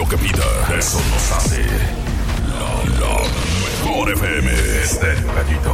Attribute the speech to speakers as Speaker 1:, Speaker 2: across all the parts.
Speaker 1: que pida. Eso nos hace la mejor FM. Gatito.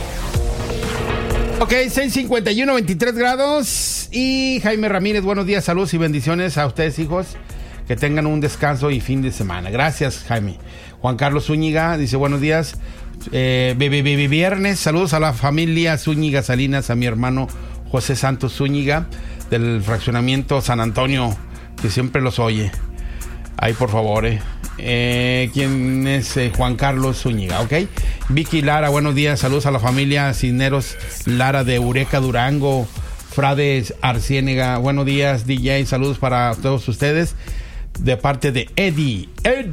Speaker 2: Ok, 6:51, 23 grados. Y Jaime Ramírez, buenos días, saludos y bendiciones a ustedes, hijos. Que tengan un descanso y fin de semana. Gracias, Jaime. Juan Carlos Zúñiga dice, buenos días. Viernes, saludos a la familia Zúñiga Salinas, a mi hermano José Santos Zúñiga, del fraccionamiento San Antonio, que siempre los oye. Ahí, por favor, ¿quién es? Juan Carlos Zúñiga, ok. Vicky Lara, buenos días, saludos a la familia Cisneros Lara de Eureka, Durango. Frades Arciénega, buenos días, DJ, saludos para todos ustedes, de parte de Eddie.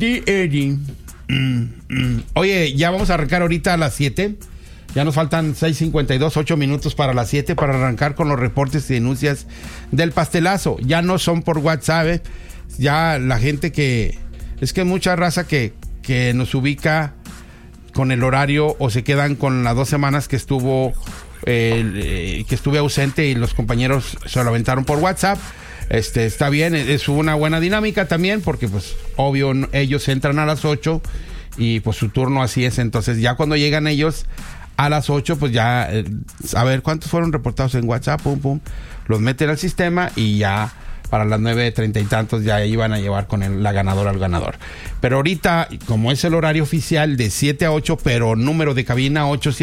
Speaker 2: Oye, ya vamos a arrancar ahorita a las 7. Ya nos faltan 6:52, 8 minutos para las 7 para arrancar con los reportes y denuncias del pastelazo. Ya no son por WhatsApp, ya la gente que... Es que hay mucha raza que nos ubica con el horario o se quedan con las 2 semanas que estuve ausente y los compañeros se lo aventaron por WhatsApp. Está bien, es una buena dinámica también porque pues obvio ellos entran a las 8 y pues su turno así es. Entonces ya cuando llegan ellos a las 8 pues ya a ver cuántos fueron reportados en WhatsApp, los meten al sistema y ya para las 9:30 y tantos ya iban a llevar con la ganadora al ganador. Pero ahorita, como es el horario oficial de 7 a 8, pero número de cabina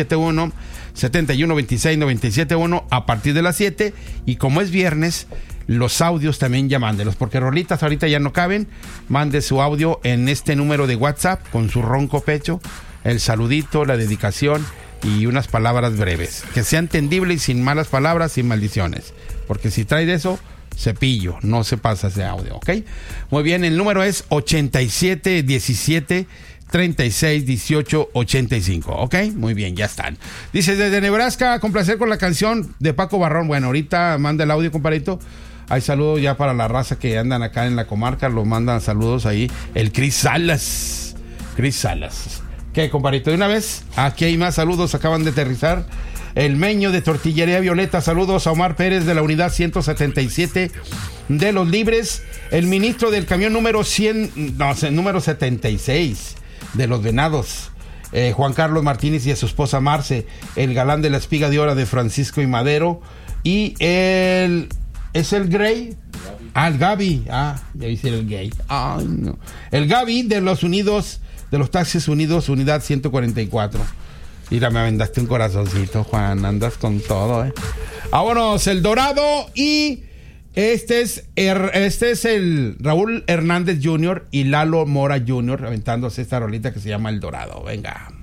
Speaker 2: 871-7126-971 a partir de las 7, y como es viernes, los audios también ya mándelos, porque rolitas ahorita ya no caben. Mande su audio en este número de WhatsApp con su ronco pecho, el saludito, la dedicación y unas palabras breves, que sea entendible y sin malas palabras, sin maldiciones, porque si trae de eso, cepillo, no se pasa ese audio, ¿ok? Muy bien, el número es 8717-3618-85, ¿ok? Muy bien, ya están. Dice, desde Nebraska, complacer con la canción de Paco Barrón. Bueno, ahorita manda el audio, compadrito. Hay saludos ya para la raza que andan acá en la comarca, lo mandan saludos ahí. El Cris Salas. ¿Qué, compadrito? ¿De una vez? Aquí hay más saludos, acaban de aterrizar. El Meño de Tortillería Violeta, saludos a Omar Pérez de la unidad 177 de Los Libres. El ministro del camión número 76 de Los Venados, Juan Carlos Martínez, y a su esposa Marce. El galán de la espiga de oro de Francisco y Madero. Y ¿es el Grey? El Gaby. Ya dice el gay. Ay, no. El Gaby de los Unidos, de los Taxis Unidos, unidad 144. Mira, me vendaste un corazoncito, Juan. Andas con todo, Vámonos, El Dorado. Y este es el Raúl Hernández Jr. y Lalo Mora Jr. aventándose esta rolita que se llama El Dorado. Venga.